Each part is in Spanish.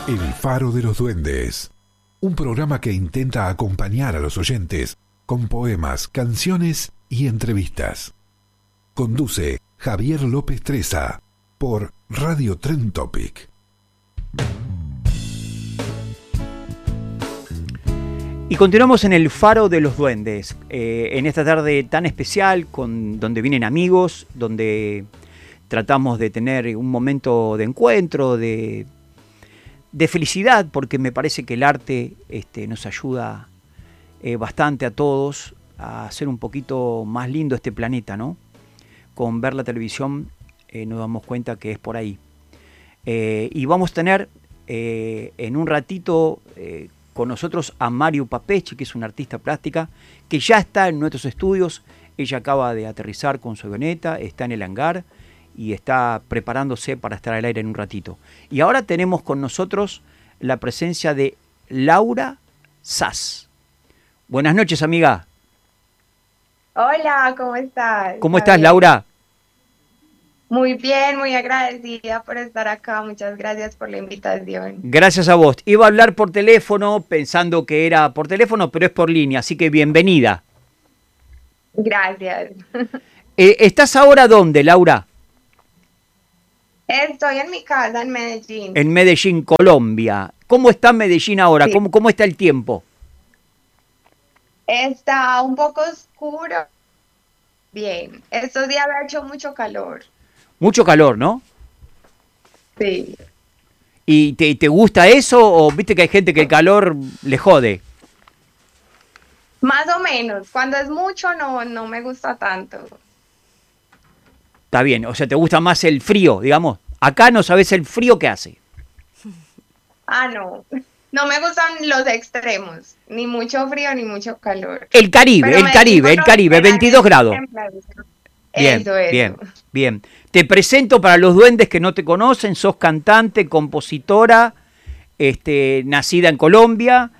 El Faro de los Duendes. Un programa que intenta acompañar a los oyentes con poemas, canciones y entrevistas. Conduce Javier López Treza por Radio Trend Topic. Y continuamos en el Faro de los Duendes, en esta tarde tan especial, donde vienen amigos, donde tratamos de tener un momento de encuentro, de felicidad, porque me parece que el arte nos ayuda bastante a todos a hacer un poquito más lindo este planeta, ¿no? Con ver la televisión nos damos cuenta que es por ahí. Y vamos a tener en un ratito con nosotros a Mario Papechi, que es una artista plástica, que ya está en nuestros estudios. Ella acaba de aterrizar con su avioneta, está en el hangar y está preparándose para estar al aire en un ratito. Y ahora tenemos con nosotros la presencia de Laura Saz. Buenas noches, amiga. Hola, ¿cómo estás? ¿Cómo estás, Laura? Muy bien, muy agradecida por estar acá. Muchas gracias por la invitación. Gracias a vos. Iba a hablar por teléfono pensando que era por teléfono, pero es por línea, así que bienvenida. Gracias. ¿Estás ahora dónde, Laura? Estoy en mi casa en Medellín. En Medellín, Colombia. ¿Cómo está Medellín ahora? Sí. ¿Cómo está el tiempo? Está un poco oscuro. Bien, estos días ha hecho mucho calor. Mucho calor, ¿no? Sí. ¿Y te gusta eso o viste que hay gente que el calor le jode? Más o menos. Cuando es mucho no me gusta tanto. Está bien, o sea, ¿te gusta más el frío, digamos? Acá no sabes el frío que hace. No. No me gustan los extremos. Ni mucho frío ni mucho calor. El Caribe, Pero el Caribe, 22 grados. Bien, Eso. bien. Te presento para los duendes que no te conocen, sos cantante, compositora, nacida en Colombia,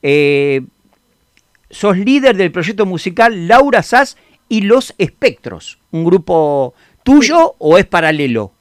sos líder del proyecto musical Laura Saz y Los Espectros, ¿un grupo tuyo o es paralelo?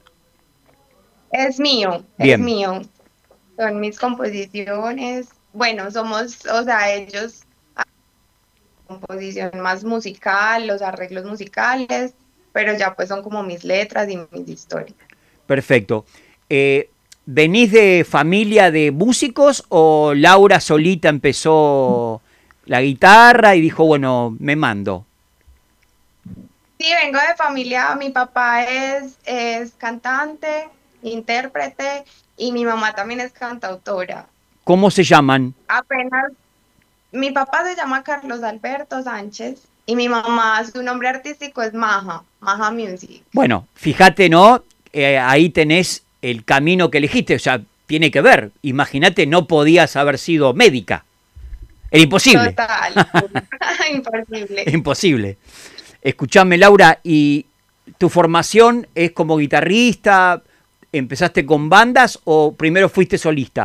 Es mío, Bien. es mío. Son mis composiciones. Bueno, somos, o sea, ellos composición más musical, los arreglos musicales, pero ya pues son como mis letras y mis historias. Perfecto. ¿Venís de familia de músicos o Laura solita empezó la guitarra y dijo, bueno, me mando? Sí, vengo de familia, mi papá es cantante, intérprete y mi mamá también es cantautora. ¿Cómo se llaman? Mi papá se llama Carlos Alberto Sánchez y mi mamá, su nombre artístico es Maja Music. Bueno, fíjate, ¿no? Ahí tenés el camino que elegiste, o sea, tiene que ver. Imagínate, no podías haber sido médica. Era imposible. Total, imposible. Imposible. Escuchame, Laura, ¿y tu formación es como guitarrista? ¿Empezaste con bandas o primero fuiste solista?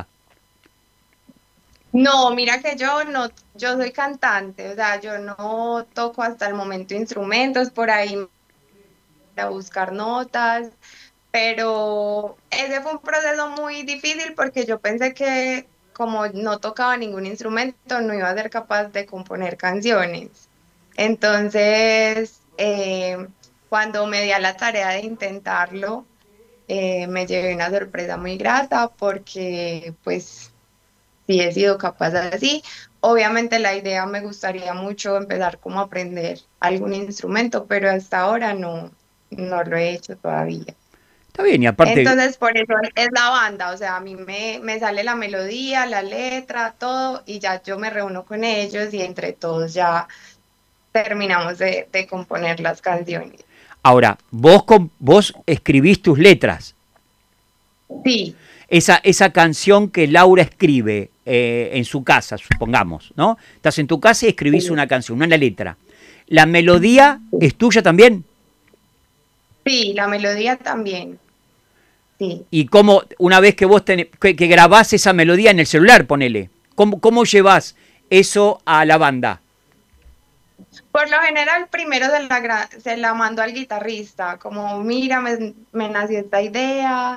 No, mira que yo soy cantante, o sea, yo no toco hasta el momento instrumentos, por ahí a buscar notas, pero ese fue un proceso muy difícil porque yo pensé que como no tocaba ningún instrumento, no iba a ser capaz de componer canciones. Entonces, cuando me di a la tarea de intentarlo, me llevé una sorpresa muy grata porque pues sí he sido capaz así. Obviamente la idea me gustaría mucho empezar como a aprender algún instrumento, pero hasta ahora no lo he hecho todavía. Está bien, y aparte... Entonces por eso es la banda, o sea, a mí me sale la melodía, la letra, todo, y ya yo me reúno con ellos y entre todos ya terminamos de componer las canciones. Ahora, vos escribís tus letras. Sí. Esa canción que Laura escribe en su casa, supongamos, ¿no? Estás en tu casa y escribís una canción, una letra. ¿La melodía es tuya también? Sí, la melodía también. Sí. Y cómo, una vez que vos que grabás esa melodía en el celular, ponele, ¿cómo llevás eso a la banda? Por lo general, primero se la mando al guitarrista, como mira, me nació esta idea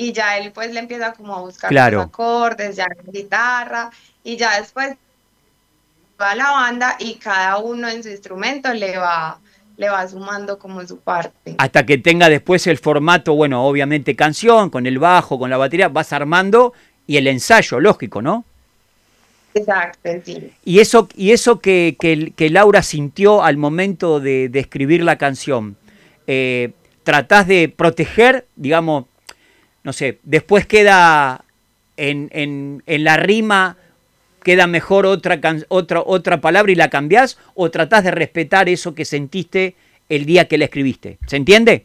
y ya él pues le empieza como a buscar los Claro. acordes, ya en guitarra, y ya después va la banda y cada uno en su instrumento le va sumando como su parte. Hasta que tenga después el formato, bueno, obviamente canción, con el bajo, con la batería, vas armando y el ensayo, lógico, ¿no? Exacto, sí. Y eso que Laura sintió al momento de escribir la canción, tratás de proteger, digamos, no sé, después queda en la rima, queda mejor otra palabra y la cambiás, o tratás de respetar eso que sentiste el día que la escribiste. ¿Se entiende?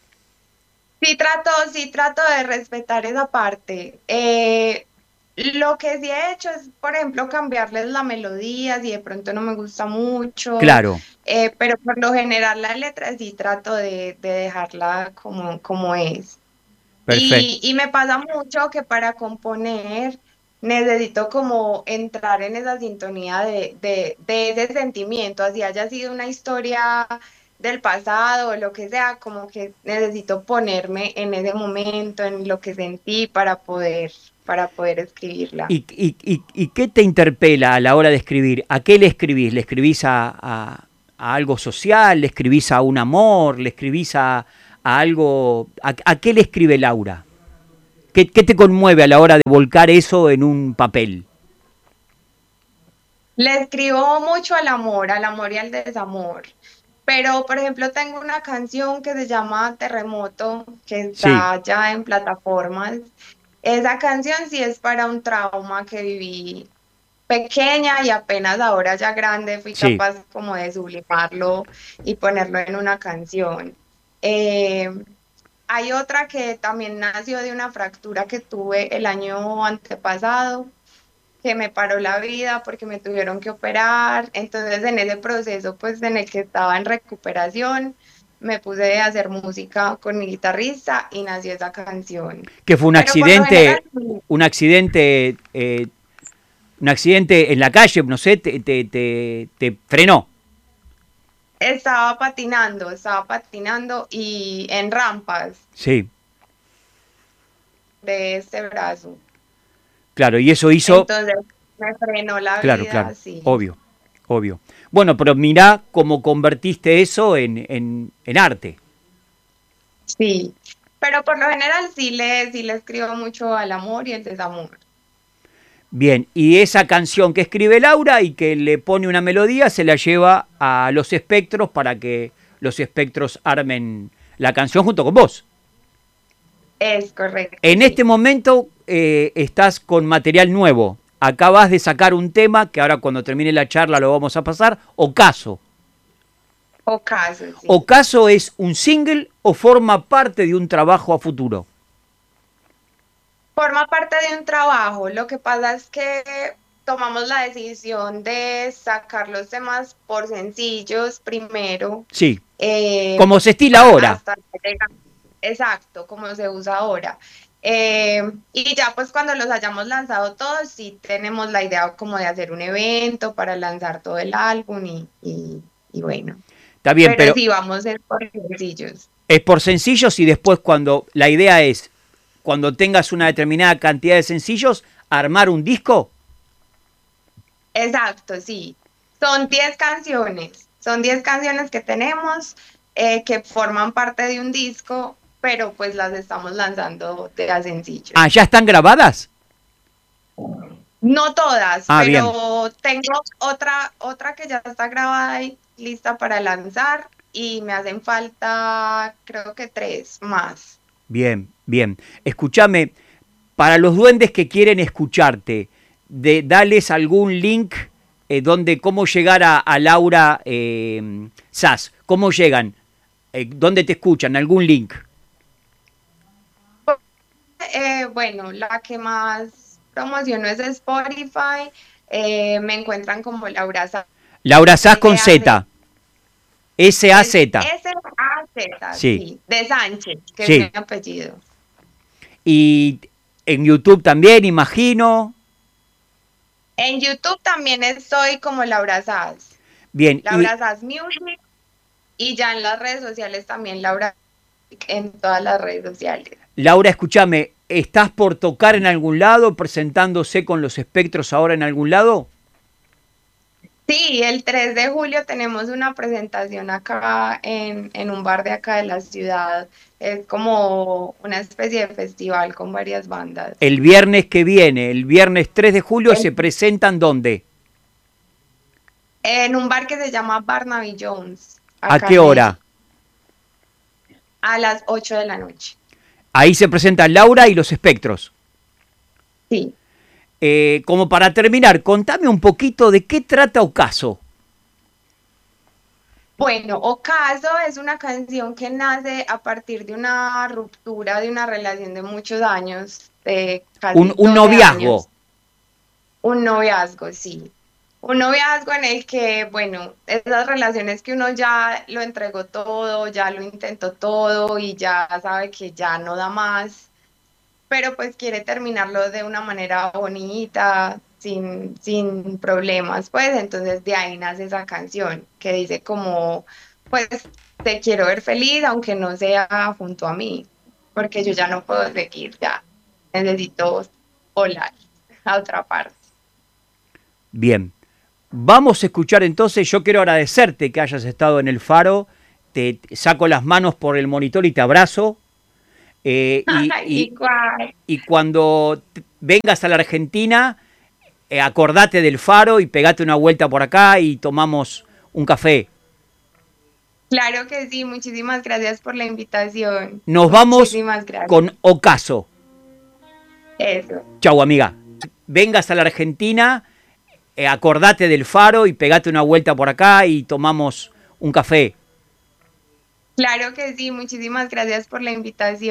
Sí trato de respetar esa parte. Lo que sí he hecho es, por ejemplo, cambiarles la melodía si de pronto no me gusta mucho, Claro, pero por lo general la letra sí trato de dejarla como es. perfecto. Y me pasa mucho que para componer necesito como entrar en esa sintonía de ese sentimiento, así haya sido una historia del pasado o lo que sea, como que necesito ponerme en ese momento, en lo que sentí para poder escribirla. ¿Y qué te interpela a la hora de escribir? ¿A qué le escribís? ¿Le escribís a algo social? ¿Le escribís a un amor? ¿Le escribís a algo? ¿A qué le escribe Laura? ¿Qué te conmueve a la hora de volcar eso en un papel? Le escribo mucho al amor y al desamor. Pero, por ejemplo, tengo una canción que se llama Terremoto, que Sí, está ya en plataformas. Esa canción sí es para un trauma que viví pequeña y apenas ahora ya grande fui sí. capaz como de sublimarlo y ponerlo en una canción. Eh, Hay otra que también nació de una fractura que tuve el año antepasado que me paró la vida porque me tuvieron que operar. Entonces, en ese proceso, pues en el que estaba en recuperación, me puse a hacer música con mi guitarrista y nació esa canción. Que fue Pero por lo general, un accidente, un accidente en la calle, no sé, te frenó. estaba patinando y en rampas Sí, de este brazo. claro, y eso hizo, Entonces, me frenó la claro, vida, claro, así. obvio, obvio. Bueno, pero mirá cómo convertiste eso en arte. Sí. Pero por lo general sí le escribo mucho al amor y el desamor. Bien, y esa canción que escribe Laura y que le pone una melodía se la lleva a los espectros para que los espectros armen la canción junto con vos. Es correcto, En este sí. momento estás con material nuevo. Acabas de sacar un tema que ahora cuando termine la charla lo vamos a pasar. Ocaso. Ocaso, sí. ¿Ocaso es un single o forma parte de un trabajo a futuro? Forma parte de un trabajo. Lo que pasa es que tomamos la decisión de sacar los temas por sencillos primero, Sí, eh, como se estila ahora. hasta que llega- exacto, como se usa ahora. Y ya pues cuando los hayamos lanzado todos, sí tenemos la idea como de hacer un evento para lanzar todo el álbum y bueno. Está bien, Pero pero sí, vamos a ser por sencillos. es por sencillos y después cuando la idea es, cuando tengas una determinada cantidad de sencillos, armar un disco. Exacto, sí. Son 10 canciones que tenemos que forman parte de un disco, pero pues las estamos lanzando de a Ah, sencillos. ¿ya están grabadas? No todas, Ah, bien, pero tengo otra que ya está grabada y lista para lanzar y me hacen falta creo que 3 más. bien, bien. Escúchame, para los duendes que quieren escucharte, dales algún link donde cómo llegar a Laura Sass. ¿Cómo llegan? ¿Dónde te escuchan? ¿Algún link? Bueno, la que más promociono es Spotify. Me encuentran como Laura Laura Sass con S.A.Z. Z. S-A-Z. S.A.Z, Sí, sí, de Sánchez, que es mi sí. apellido. Y en YouTube también, imagino. En YouTube también estoy como Bien, y Laura Sass Music, y ya en las redes sociales también Laura, en todas las redes sociales. Laura, escúchame, ¿estás por tocar en algún lado, presentándose con los Espectros ahora en algún lado? Sí, el 3 de julio tenemos una presentación acá en un bar de acá de la ciudad. Es como una especie de festival con varias bandas. El viernes que viene, el viernes 3 de julio, ¿se En, presentan dónde? en un bar que se llama Barnaby Jones, ¿A acá qué en hora? Medellín, a las 8 de la noche. Ahí se presentan Laura y los Espectros. Sí. Como para terminar, contame un poquito de qué trata Ocaso. Bueno, Ocaso es una canción que nace a partir de una ruptura de una relación de muchos años, de casi Un 12 noviazgo. años. Un noviazgo, sí. Un noviazgo en el que, bueno, esas relaciones que uno ya lo entregó todo, ya lo intentó todo y ya sabe que ya no da más, pero pues quiere terminarlo de una manera bonita, sin problemas, pues entonces de ahí nace esa canción que dice como, pues te quiero ver feliz aunque no sea junto a mí, porque yo ya no puedo seguir, ya necesito volar a otra parte. Bien. Vamos a escuchar entonces, yo quiero agradecerte que hayas estado en el Faro, te saco las manos por el monitor y te abrazo. eh, y, y- Igual. y cuando vengas a la Argentina, acordate del Faro y pegate una vuelta por acá y tomamos un café. Claro que sí, muchísimas gracias por la invitación. Nos vamos Muchísimas gracias. con Ocaso. Eso. Chau, amiga. Vengas a la Argentina, acordate del Faro y pegate una vuelta por acá y tomamos un café. Claro que sí, muchísimas gracias por la invitación.